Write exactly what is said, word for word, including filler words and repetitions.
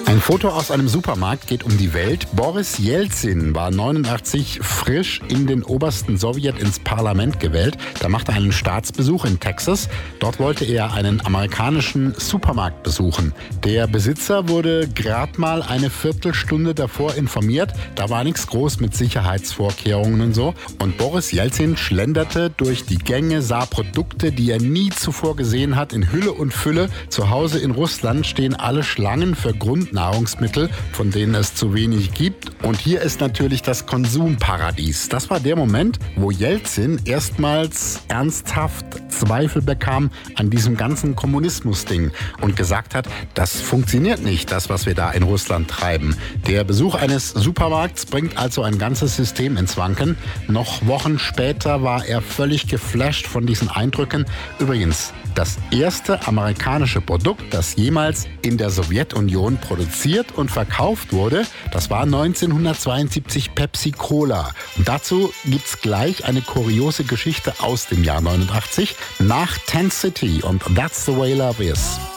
Ein Foto aus einem Supermarkt geht um die Welt. Boris Jelzin war neunundachtzig frisch in den obersten Sowjet ins Parlament gewählt. Da machte er einen Staatsbesuch in Texas. Dort wollte er einen amerikanischen Supermarkt besuchen. Der Besitzer wurde gerade mal eine Viertelstunde davor informiert. Da war nichts groß mit Sicherheitsvorkehrungen und so. Und Boris Jelzin schlenderte durch die Gänge, sah Produkte, die er nie zuvor gesehen hat, in Hülle und Fülle. Zu Hause in Russland stehen alle Schlangen für Grundnahrungsmittel, von denen es zu wenig gibt. Und hier ist natürlich das Konsumparadies. Das war der Moment, wo Jelzin erstmals ernsthaft Zweifel bekam an diesem ganzen Kommunismus-Ding und gesagt hat, das funktioniert nicht, das, was wir da in Russland treiben. Der Besuch eines Supermarkts bringt also ein ganzes System ins Wanken. Noch Wochen später war er völlig geflasht von diesen Eindrücken. Übrigens, das erste amerikanische Produkt, das jemals in der Sowjetunion produziert und verkauft wurde, das war neunzehnhundertzweiundsiebzig Pepsi Cola. Und dazu gibt's gleich eine kuriose Geschichte aus dem Jahr neunundachtzig nach Ten City und That's the Way Love Is.